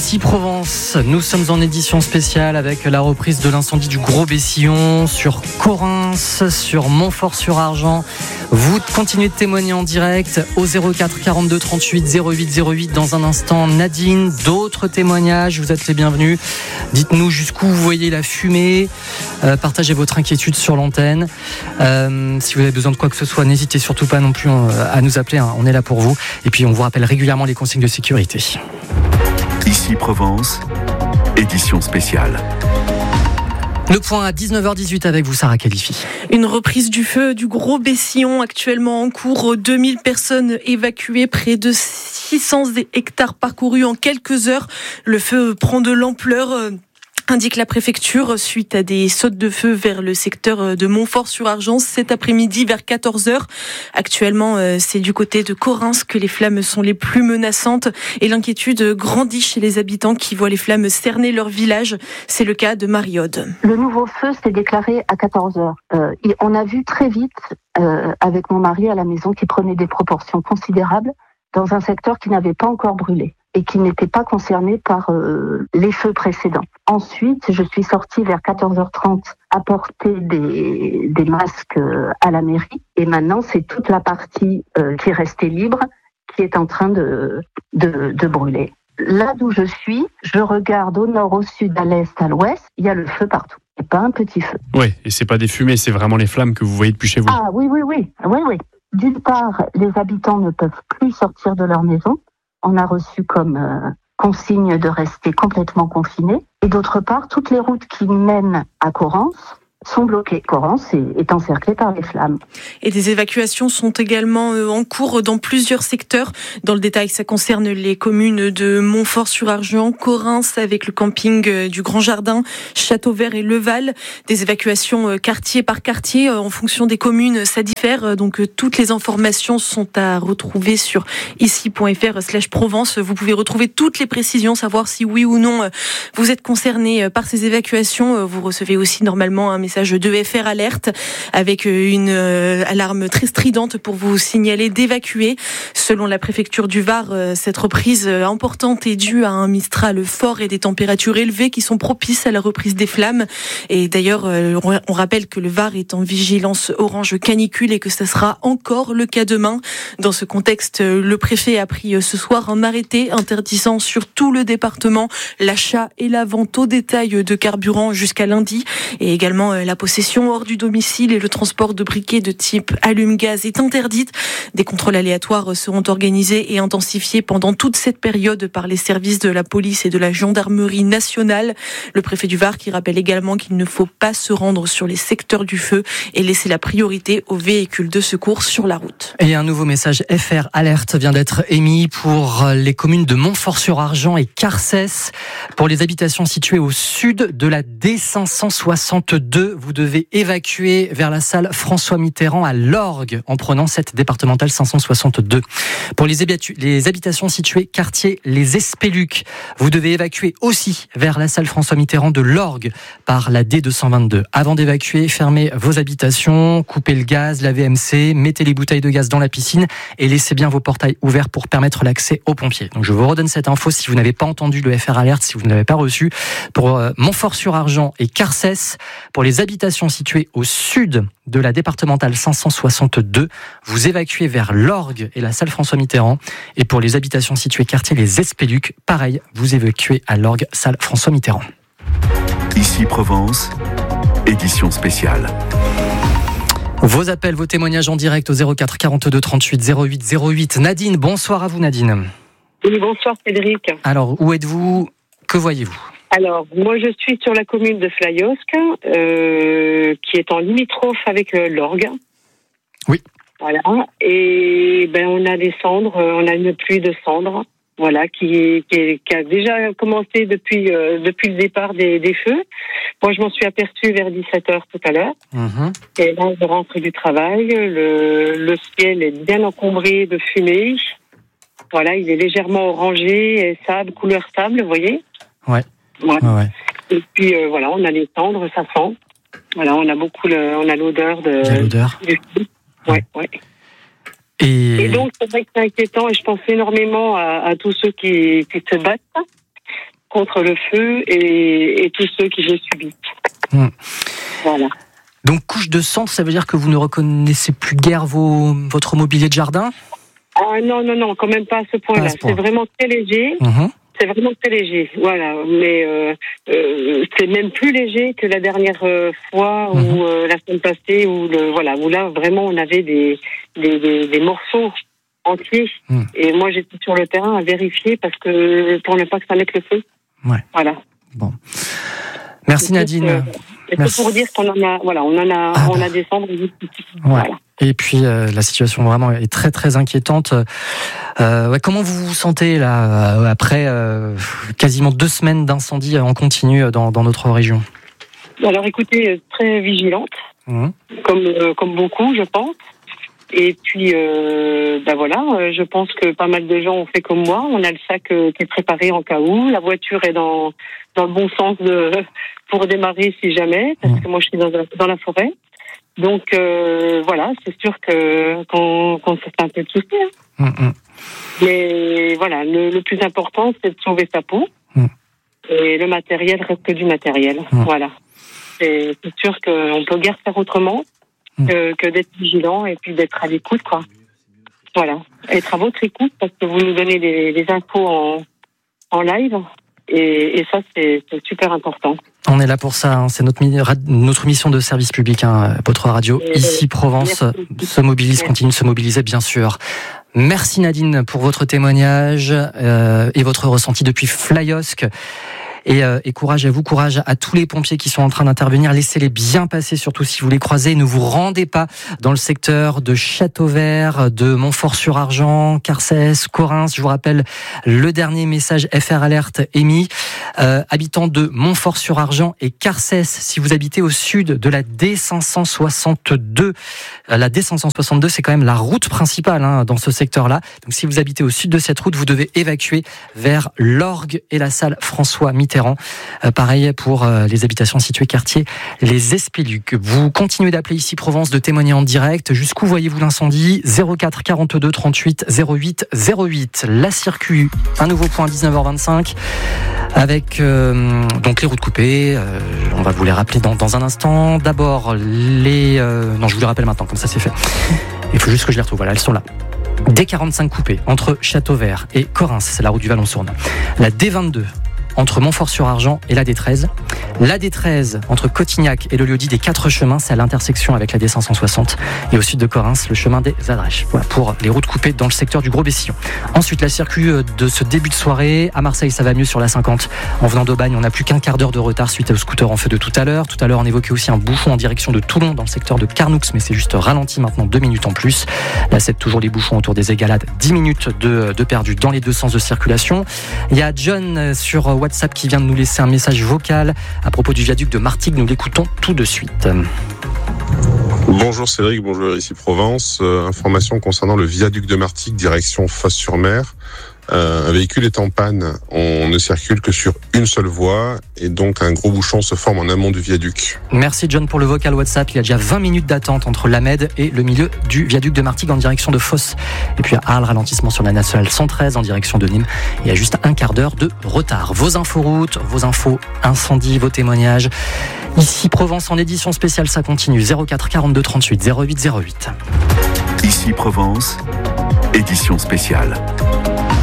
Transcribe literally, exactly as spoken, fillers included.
Ici Provence, nous sommes en édition spéciale avec la reprise de l'incendie du Gros Bessillon sur Correns, sur Montfort-sur-Argent. Vous continuez de témoigner en direct au zéro quatre quarante-deux trente-huit zéro huit zéro huit. Dans un instant, Nadine, d'autres témoignages, vous êtes les bienvenus. Dites-nous jusqu'où vous voyez la fumée, euh, partagez votre inquiétude sur l'antenne. Euh, si vous avez besoin de quoi que ce soit, n'hésitez surtout pas non plus à nous appeler, hein, on est là pour vous. Et puis on vous rappelle régulièrement les consignes de sécurité. Ici Provence, édition spéciale. Le point à dix-neuf heures dix-huit avec vous, Sarah Khalifi. Une reprise du feu du Gros Bessillon actuellement en cours. deux mille personnes évacuées, près de six cents hectares parcourus en quelques heures. Le feu prend de l'ampleur, indique la préfecture, suite à des sautes de feu vers le secteur de Montfort-sur-Argent cet après-midi vers quatorze heures. Actuellement, c'est du côté de Correns que les flammes sont les plus menaçantes et l'inquiétude grandit chez les habitants qui voient les flammes cerner leur village. C'est le cas de Marie-Aude. Le nouveau feu s'est déclaré à quatorze heures. Euh, on a vu très vite, euh, avec mon mari à la maison, qui prenait des proportions considérables dans un secteur qui n'avait pas encore brûlé et qui n'était pas concerné par euh, les feux précédents. Ensuite, je suis sortie vers quatorze heures trente apporter des, des masques euh, à la mairie. Et maintenant, c'est toute la partie euh, qui est restée libre qui est en train de, de, de brûler. Là d'où je suis, je regarde au nord, au sud, à l'est, à l'ouest. Il y a le feu partout. Et pas un petit feu. Oui, et c'est pas des fumées, c'est vraiment les flammes que vous voyez depuis chez vous. Ah oui, oui, oui. oui, oui. D'une part, les habitants ne peuvent plus sortir de leur maison. On a reçu comme euh, consigne de rester complètement confinés. Et d'autre part, toutes les routes qui mènent à Correns sont bloquées. Correns est, est encerclée par les flammes. Et des évacuations sont également en cours dans plusieurs secteurs. Dans le détail, ça concerne les communes de Montfort-sur-Argent, Correns avec le camping du Grand Jardin, Châteauvert et Leval. Des évacuations quartier par quartier. En fonction des communes, ça diffère. Donc toutes les informations sont à retrouver sur ici.fr slash Provence. Vous pouvez retrouver toutes les précisions, savoir si oui ou non vous êtes concerné par ces évacuations. Vous recevez aussi normalement un message message de F R Alerte avec une euh, alarme très stridente pour vous signaler d'évacuer. Selon la préfecture du Var, euh, cette reprise euh, importante est due à un mistral fort et des températures élevées qui sont propices à la reprise des flammes. Et d'ailleurs, euh, on rappelle que le Var est en vigilance orange canicule et que ça sera encore le cas demain. Dans ce contexte, euh, le préfet a pris euh, ce soir un arrêté interdisant sur tout le département l'achat et la vente au détail de carburant jusqu'à lundi et également la possession hors du domicile et le transport de briquets de type allume-gaz est interdite. Des contrôles aléatoires seront organisés et intensifiés pendant toute cette période par les services de la police et de la gendarmerie nationale. Le préfet du Var qui rappelle également qu'il ne faut pas se rendre sur les secteurs du feu et laisser la priorité aux véhicules de secours sur la route. Et un nouveau message F R Alerte vient d'être émis pour les communes de Montfort-sur-Argent et Carcès. Pour les habitations situées au sud de la D cinq cent soixante-deux, vous devez évacuer vers la salle François Mitterrand à l'Orgue en prenant cette départementale cinq cent soixante-deux. Pour les, habitu- les habitations situées quartier Les Espélucs, vous devez évacuer aussi vers la salle François Mitterrand de l'Orgue par la D deux cent vingt-deux. Avant d'évacuer, fermez vos habitations, coupez le gaz, la V M C, mettez les bouteilles de gaz dans la piscine et laissez bien vos portails ouverts pour permettre l'accès aux pompiers. Donc je vous redonne cette info si vous n'avez pas entendu le F R Alerte, si vous ne l'avez pas reçu. Pour euh, Montfort-sur-Argent et Carcès, pour les habitations situées au sud de la départementale cinq cent soixante-deux, vous évacuez vers l'Orgue et la salle François Mitterrand. Et pour les habitations situées quartier Les Espélucs, pareil, vous évacuez à l'Orgue, salle François Mitterrand. Ici Provence, édition spéciale. Vos appels, vos témoignages en direct au zéro quatre quarante-deux trente-huit zéro huit zéro huit. Nadine, bonsoir à vous Nadine. Oui, bonsoir Cédric. Alors, où êtes-vous ? Que voyez-vous ? Alors, moi je suis sur la commune de Flyosque, euh, qui est en limitrophe avec euh, l'Orgue. Oui. Voilà. Et ben on a des cendres, on a une pluie de cendres, voilà, qui, qui, qui a déjà commencé depuis euh, depuis le départ des, des feux. Moi je m'en suis aperçue vers dix-sept heures tout à l'heure. Mmh. Et là je rentre du travail, le, le ciel est bien encombré de fumée. Voilà, il est légèrement orangé et sable, couleur sable, vous voyez. Ouais. Ouais. Ouais, ouais. Et puis euh, voilà, on a les cendres, ça sent. Voilà, on a beaucoup, le, on a l'odeur de. Il y a l'odeur. Du... Ouais, ouais. Et... et donc c'est vrai que c'est inquiétant et je pense énormément à, à tous ceux qui, qui se battent contre le feu et, et tous ceux qui le subissent. Mmh. Voilà. Donc couche de cendre, ça veut dire que vous ne reconnaissez plus guère vos, votre mobilier de jardin ? Ah non, non, non, quand même pas à ce point-là. À ce point. C'est vraiment très léger. Mmh. C'est vraiment très léger, voilà. Mais euh, euh, c'est même plus léger que la dernière euh, fois mmh. ou euh, la semaine passée où le voilà où là vraiment on avait des des, des, des morceaux entiers. Mmh. Et moi j'étais sur le terrain à vérifier parce que pour ne pas que ça mette le feu. Ouais. Voilà. Bon. Merci Nadine. C'est Merci. Pour dire qu'on en a, voilà, on en a, ah on bah. a des cendres. Ouais. Voilà. Et puis euh, la situation vraiment est très très inquiétante. Euh, ouais, comment vous vous sentez là euh, après euh, quasiment deux semaines d'incendie en continu dans, dans notre région ? Alors écoutez, très vigilante, mmh. comme euh, comme beaucoup, je pense. Et puis, euh, ben voilà, je pense que pas mal de gens ont fait comme moi. On a le sac euh, qui est préparé en cas où. La voiture est dans dans le bon sens de pour démarrer si jamais, parce mmh. que moi je suis dans, dans la forêt. Donc euh, voilà, c'est sûr que qu'on, qu'on se fait un peu de soucis. Hein. Mmh. Mais voilà, le, le plus important, c'est de sauver sa peau. Mmh. Et le matériel reste que du matériel. Mmh. Voilà. Et c'est sûr qu'on peut guère faire autrement. Que, que d'être vigilant et puis d'être à l'écoute, quoi. Voilà. Être à votre écoute parce que vous nous donnez des, des infos en, en live et, et ça, c'est, c'est super important. On est là pour ça, hein. C'est notre, notre mission de service public, hein, votre radio. Et Ici, Provence merci. se mobilise, merci. continue de se mobiliser, bien sûr. Merci Nadine pour votre témoignage euh, et votre ressenti depuis Flyosque. Et, euh, et courage à vous, courage à tous les pompiers qui sont en train d'intervenir. Laissez-les bien passer, surtout si vous les croisez. Ne vous rendez pas dans le secteur de Châteauvert, de Montfort-sur-Argent, Carcès, Correns. Je vous rappelle le dernier message F R Alert émis. Euh, habitants de Montfort-sur-Argent et Carcès, si vous habitez au sud de la D cinq cent soixante-deux, la D cinq cent soixante-deux, c'est quand même la route principale hein, dans ce secteur-là. Donc si vous habitez au sud de cette route, vous devez évacuer vers l'Orgue et la salle François Mitterrand. Euh, pareil pour euh, les habitations situées quartier Les Espéluques. Vous continuez d'appeler Ici Provence, de témoigner en direct. Jusqu'où voyez-vous l'incendie ? zéro quatre quarante-deux trente-huit zéro huit zéro huit. La Circu, un nouveau point à dix-neuf heures vingt-cinq avec euh, donc les routes coupées. Euh, on va vous les rappeler dans, dans un instant. D'abord les... Euh, non, je vous les rappelle maintenant, comme ça c'est fait. Il faut juste que je les retrouve. Voilà, elles sont là. D quarante-cinq coupée entre Châteauvert et Correns, c'est la route du Vallon-Sourne. La D vingt-deux entre Montfort-sur-Argent et la D treize. La D treize entre Cotignac et le lieu-dit des Quatre Chemins, c'est à l'intersection avec la D cinq cent soixante. Et au sud de Correns, le chemin des Adrèches. Voilà pour les routes coupées dans le secteur du Gros-Bessillon. Ensuite, la circuit de ce début de soirée. À Marseille, ça va mieux sur la cinquante. En venant d'Aubagne, on n'a plus qu'un quart d'heure de retard suite au scooter en feu de tout à l'heure. Tout à l'heure, on évoquait aussi un bouchon en direction de Toulon dans le secteur de Carnoux, mais c'est juste ralenti maintenant, deux minutes en plus. Là, c'est toujours les bouchons autour des Égalades. dix minutes de, de perdu dans les deux sens de circulation. Il y a John sur WhatsApp qui vient de nous laisser un message vocal à propos du viaduc de Martigues. Nous l'écoutons tout de suite. Bonjour Cédric, bonjour Ici Provence. Euh, information concernant le viaduc de Martigues, direction Fos-sur-Mer. Euh, un véhicule est en panne, on ne circule que sur une seule voie et donc un gros bouchon se forme en amont du viaduc. Merci John pour le vocal WhatsApp. Il y a déjà vingt minutes d'attente entre l'Amed et le milieu du viaduc de Martigues en direction de Fos. Et puis à Arles, ralentissement sur la nationale cent treize en direction de Nîmes. Il y a juste un quart d'heure de retard. Vos infos routes, vos infos incendie, vos témoignages. Ici Provence en édition spéciale, ça continue. zéro quatre quarante-deux trente-huit zéro huit zéro huit. Ici Provence, édition spéciale.